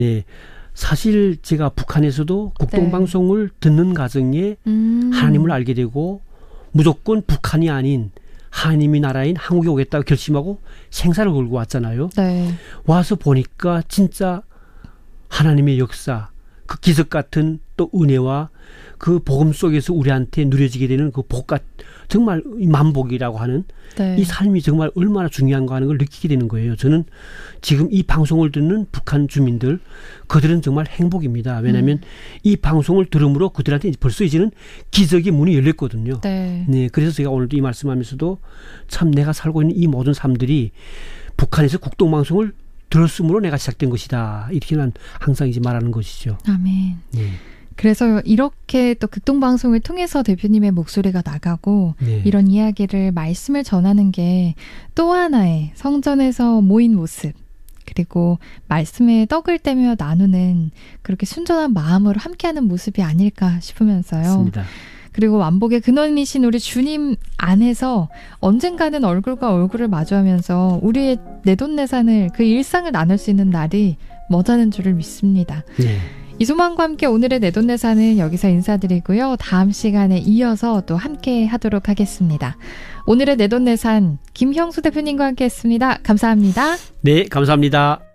네, 사실 제가 북한에서도 국동방송을 듣는 과정에 하나님을 알게 되고 무조건 북한이 아닌 하나님의 나라인 한국에 오겠다고 결심하고 생사를 걸고 왔잖아요. 네. 와서 보니까 진짜 하나님의 역사, 그 기적 같은 또 은혜와 그 복음 속에서 우리한테 누려지게 되는 그 복과 정말 만복이라고 하는 네. 이 삶이 정말 얼마나 중요한가 하는 걸 느끼게 되는 거예요. 저는 지금 이 방송을 듣는 북한 주민들, 그들은 정말 행복입니다. 왜냐하면 이 방송을 들음으로 그들한테 벌써 이제는 기적의 문이 열렸거든요. 네. 네, 그래서 제가 오늘도 이 말씀하면서도 참 내가 살고 있는 이 모든 삶들이 북한에서 국동방송을 들었으므로 내가 시작된 것이다. 이렇게 난 항상 이제 말하는 것이죠. 아멘. 네. 그래서 이렇게 또 극동방송을 통해서 대표님의 목소리가 나가고 네. 이런 이야기를 말씀을 전하는 게 또 하나의 성전에서 모인 모습 그리고 말씀에 떡을 떼며 나누는 그렇게 순전한 마음으로 함께하는 모습이 아닐까 싶으면서요. 맞습니다. 그리고 완복의 근원이신 우리 주님 안에서 언젠가는 얼굴과 얼굴을 마주하면서 우리의 내돈내산을 그 일상을 나눌 수 있는 날이 머다는 줄을 믿습니다. 네. 이 소망과 함께 오늘의 내돈내산은 여기서 인사드리고요. 다음 시간에 이어서 또 함께 하도록 하겠습니다. 오늘의 내돈내산 김형수 대표님과 함께 했습니다. 감사합니다. 네, 감사합니다.